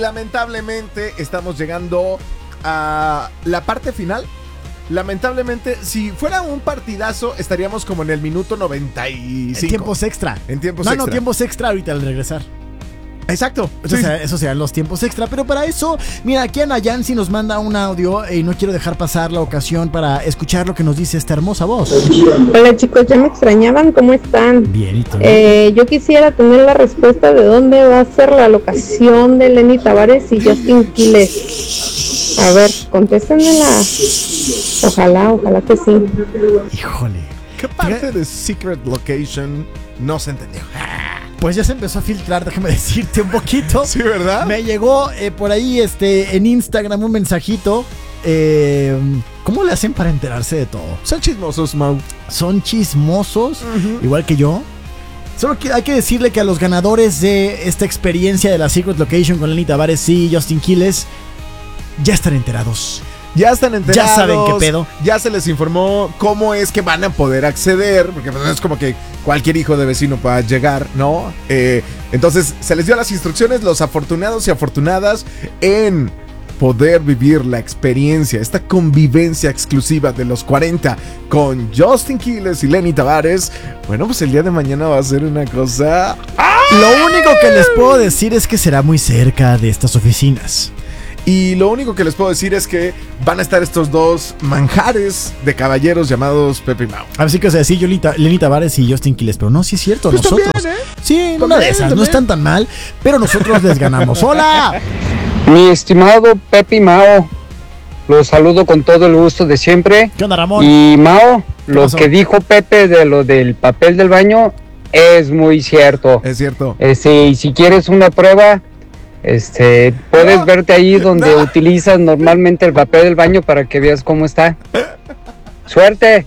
Lamentablemente estamos llegando a la parte final. Lamentablemente, si fuera un partidazo, estaríamos como en el minuto 95. En tiempos extra. No, tiempos extra ahorita al regresar. Exacto. Eso serán los tiempos extra. Pero para eso, mira, aquí Ana Yancy nos manda un audio y no quiero dejar pasar la ocasión para escuchar lo que nos dice esta hermosa voz. Hola chicos, ¿ya me extrañaban? ¿Cómo están? Bien, ¿y tú? Yo quisiera tener la respuesta de dónde va a ser la locación de Lenny Tavares y Justin Quiles. A ver, contéstenmela. Ojalá que sí. Híjole. ¿Qué parte de Secret Location no se entendió? Pues ya se empezó a filtrar, déjame decirte un poquito. Sí, ¿verdad? Me llegó por ahí en Instagram un mensajito. ¿Cómo le hacen para enterarse de todo? Son chismosos, Mau. Son chismosos, igual que yo. Solo que hay que decirle que a los ganadores de esta experiencia de la Secret Location con Lenny Tavares y Justin Quiles ya están enterados. Ya están enterados. Ya saben qué pedo. Ya se les informó cómo es que van a poder acceder, porque pues no es como que cualquier hijo de vecino pueda llegar, ¿no? Entonces se les dio las instrucciones, los afortunados y afortunadas en poder vivir la experiencia, esta convivencia exclusiva de los 40 con Justin Quiles y Lenny Tavares. Bueno, pues el día de mañana va a ser una cosa... Lo único que les puedo decir es que será muy cerca de estas oficinas. Y lo único que les puedo decir es que van a estar estos dos manjares de caballeros llamados Pepe y Mau. A ver si que os decía Lenny Tavares y Justin Quiles, pero no, sí es cierto, pues nosotros. También, sí, una de esas, no están tan mal, pero nosotros les ganamos. ¡Hola! Mi estimado Pepe y Mao, los saludo con todo el gusto de siempre. ¿Qué onda, Ramón? Y Mao, lo pasó? que dijo Pepe de lo del papel del baño es muy cierto. Es cierto. Y si quieres una prueba, puedes verte ahí donde utilizas normalmente el papel del baño para que veas cómo está. ¡Suerte!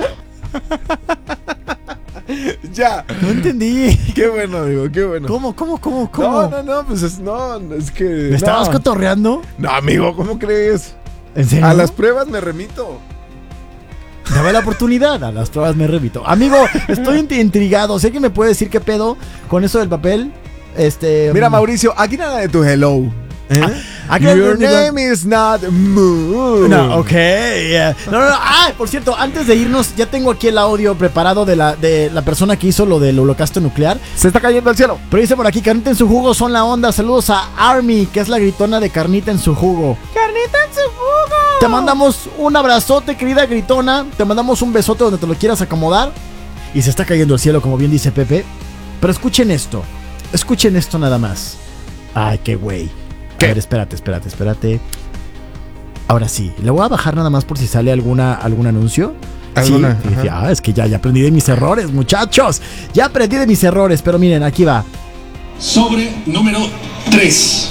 Ya. No entendí. Qué bueno, amigo, qué bueno. ¿Cómo? No, pues es que... ¿Me estabas cotorreando? No, amigo, ¿cómo crees? ¿En serio? A las pruebas me remito. Dame la oportunidad, a las pruebas me remito. Amigo, estoy intrigado. ¿Sé que me puede decir qué pedo con eso del papel? Mira, Mauricio, aquí nada de tu hello. Your name is not Moon. No, ok. No. Por cierto, antes de irnos, ya tengo aquí el audio preparado de la persona que hizo lo del holocausto nuclear. Se está cayendo al cielo. Pero dice por aquí, Carnita en su jugo son la onda. Saludos a Army, que es la gritona de Carnita en su jugo. ¡Carnita en su jugo! Te mandamos un abrazote, querida gritona. Te mandamos un besote donde te lo quieras acomodar. Y se está cayendo al cielo, como bien dice Pepe. Pero escuchen esto nada más. Ay, qué güey. A ver, espérate. Ahora sí, le voy a bajar nada más por si sale algún anuncio. ¿Alguna? Sí, es que ya aprendí de mis errores, muchachos. Ya aprendí de mis errores, pero miren, aquí va. Sobre número 3.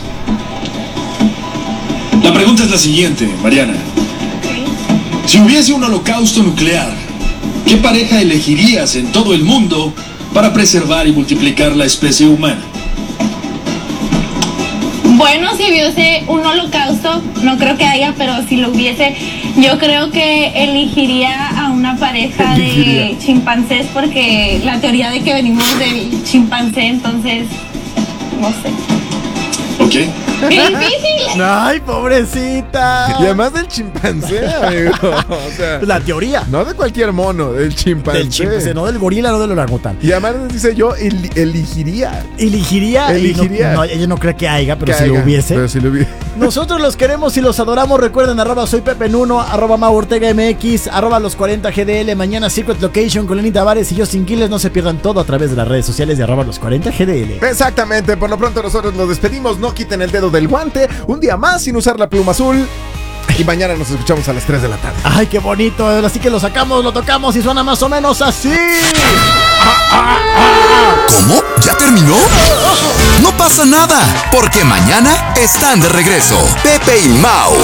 La pregunta es la siguiente, Mariana. Si hubiese un holocausto nuclear, ¿qué pareja elegirías en todo el mundo para preservar y multiplicar la especie humana? Bueno, si hubiese un holocausto, no creo que haya, pero si lo hubiese, yo creo que elegiría a una pareja de chimpancés, porque la teoría de que venimos del chimpancé, entonces, no sé. Ok. ¡Qué difícil! ¡Ay, pobrecita! Y además del chimpancé, amigo. O sea, la teoría. No de cualquier mono, del chimpancé. Del chimpancé, no del gorila, no del orangután. Y además dice yo, elegiría. ¿Elegiría? No, ella no cree que haya, pero si lo hubiese. Nosotros los queremos y los adoramos. Recuerden, @soy Pepe Nuno, @Mau Ortega MX, @los 40 GDL. Mañana Secret Location con Lenny Tavares y Justin Quiles. No se pierdan todo a través de las redes sociales de @los 40 GDL. Exactamente, por lo pronto nosotros nos despedimos. No quiten el dedo del guante. Un día más sin usar la pluma azul. Y mañana nos escuchamos a las 3 de la tarde. Ay, qué bonito. Así que lo sacamos, lo tocamos y suena más o menos así. ¿Cómo? ¿Ya terminó? No pasa nada, porque mañana están de regreso Pepe y Mau.